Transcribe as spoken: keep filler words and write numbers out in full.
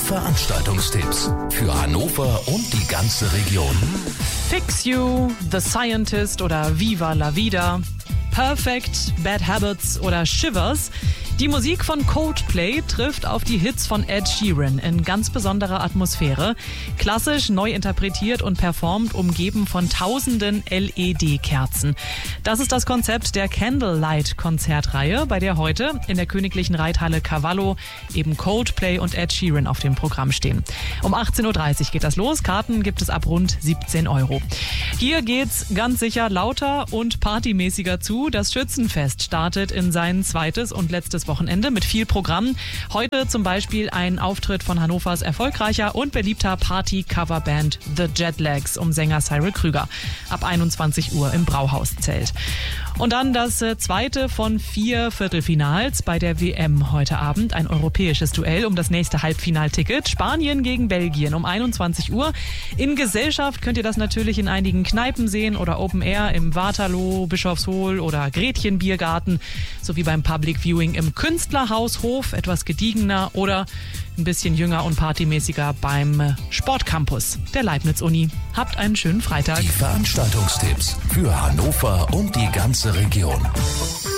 Veranstaltungstipps für Hannover und die ganze Region. Fix You, The Scientist oder Viva la Vida, Perfect, Bad Habits oder Shivers. Die Musik von Coldplay trifft auf die Hits von Ed Sheeran in ganz besonderer Atmosphäre. Klassisch, neu interpretiert und performt, umgeben von tausenden L E D-Kerzen. Das ist das Konzept der Candlelight-Konzertreihe, bei der heute in der Königlichen Reithalle Cavallo eben Coldplay und Ed Sheeran auf dem Programm stehen. Um achtzehn Uhr dreißig geht das los. Karten gibt es ab rund siebzehn Euro. Hier geht's ganz sicher lauter und partymäßiger zu. Das Schützenfest startet in sein zweites und letztes Wochenende mit viel Programm. Heute zum Beispiel ein Auftritt von Hannovers erfolgreicher und beliebter Party-Coverband The Jetlags um Sänger Cyril Krüger ab einundzwanzig Uhr im Brauhauszelt. Und dann das zweite von vier Viertelfinals bei der W M heute Abend. Ein europäisches Duell um das nächste Halbfinalticket. Spanien gegen Belgien um einundzwanzig Uhr. In Gesellschaft könnt ihr das natürlich in einigen Kneipen sehen oder Open Air im Waterloo, Bischofshohl oder Gretchen Biergarten sowie beim Public Viewing im Künstlerhaushof, etwas gediegener oder ein bisschen jünger und partymäßiger beim Sportcampus der Leibniz-Uni. Habt einen schönen Freitag. Die Veranstaltungstipps für Hannover und die ganze Region.